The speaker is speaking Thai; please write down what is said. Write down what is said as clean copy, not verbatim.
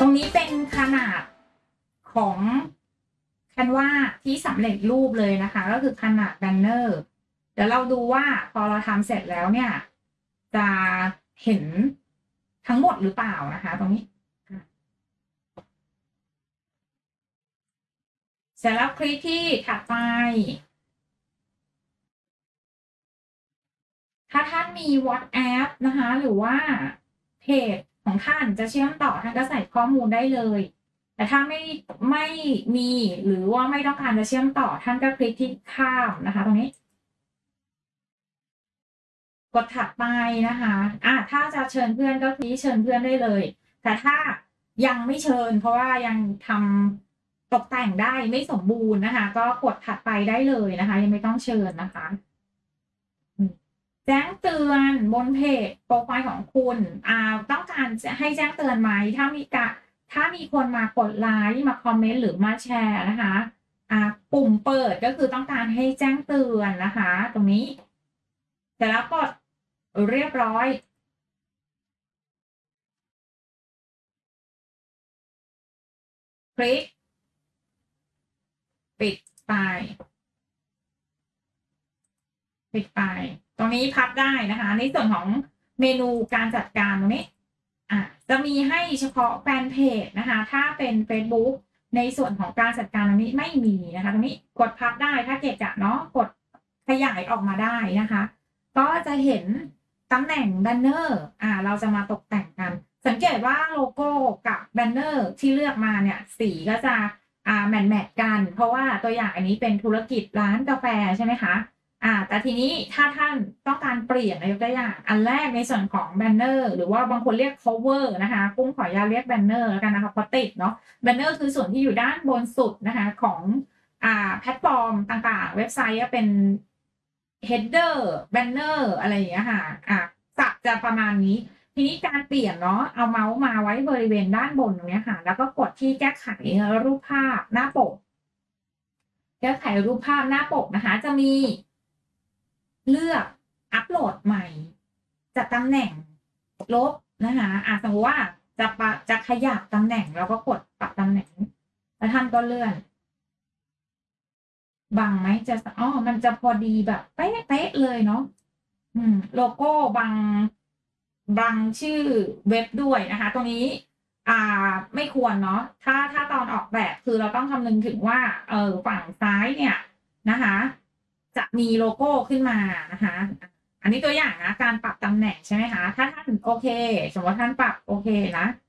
รงนี้เป็นขนาดของCanvaที่สำเร็จรูปเลยนะคะก็คือขนาดแบนเนอร์เดี๋ยวเราดูว่าพอเราทำเสร็จแล้วเนี่ยจะเห็นทั้งหมดหรือเปล่านะคะตรงนี้เสร็จแล้วคลิกที่ถัดไปถ้าท่านมี WhatsApp นะคะหรือว่าเพจของท่านจะเชื่อมต่อท่านก็ใส่ข้อมูลได้เลยแต่ถ้าไม่มีหรือว่าไม่ต้องการจะเชื่อมต่อท่านก็คลิกที่ข้ามนะคะตรงนี้กดถัดไปนะคะถ้าจะเชิญเพื่อนก็คลิกเชิญเพื่อนได้เลยแต่ถ้ายังไม่เชิญเพราะว่ายังทำตกแต่งได้ไม่สมบูรณ์นะคะก็กดถัดไปได้เลยนะคะยังไม่ต้องเชิญนะคะแจ้งเตือนบนเพจโปรไฟล์ของคุณต้องการจะให้แจ้งเตือนไหมถ้ามีคนมากดไลค์มาคอมเมนต์หรือมาแชร์นะคะปุ่มเปิดก็คือต้องการให้แจ้งเตือนนะคะตรงนี้เสร็จแล้วกดเรียบร้อยคลิกปิดไปตรงนี้พับได้นะคะในส่วนของเมนูการจัดการตรงนี้จะมีให้เฉพาะแฟนเพจนะคะถ้าเป็น Facebook ในส่วนของการจัดการตรงนี้ไม่มีนะคะตรงนี้กดพับได้ถ้าเกะกะเนาะกดขยายออกมาได้นะคะก็จะเห็นตำแหน่งแบนเนอร์เราจะมาตกแต่งกันสังเกตว่าโลโก้กับแบนเนอร์ที่เลือกมาเนี่ยสีก็จะแมทกันเพราะว่าตัวอย่างอันนี้เป็นธุรกิจร้านกาแฟใช่ไหมคะแต่ทีนี้ถ้าท่านต้องการเปลี่ยนยกตัวอย่างอันแรกในส่วนของแบนเนอร์หรือว่าบางคนเรียก cover นะคะกุ้งขออนุญาตเรียกแบนเนอร์แล้วกันนะคะเพราะติดเนาะแบนเนอร์คือส่วนที่อยู่ด้านบนสุดนะคะของแพลตฟอร์มต่างๆเว็บไซต์เป็น header banner อะไรอย่างเงี้ยค่ะศัพท์จะประมาณนี้ทีนี้การเปลี่ยนเนาะเอาเมาส์มาไว้บริเวณด้านบนตรงนี้ค่ะแล้วก็กดที่แก้ไขรูปภาพหน้าปกแก้ไขรูปภาพหน้าปกนะคะจะมีเลือกอัปโหลดใหม่จากตำแหน่งลบนะคะสมมติว่าจะขยับตำแหน่งเราก็กดปรับตำแหน่งแล้วท่านก็เลื่อนบังไหมมันจะพอดีแบบเป๊ะเลยเนาะโลโก้บังชื่อเว็บด้วยนะคะตรงนี้ไม่ควรเนาะถ้าตอนออกแบบคือเราต้องคำนึงถึงว่าฝั่งซ้ายเนี่ยนะคะจะมีโลโก้ขึ้นมานะคะอันนี้ตัวอย่างนะการปรับตำแหน่งใช่ไหมคะถ้าท่านโอเคสมมติว่าท่านปรับโอเคนะ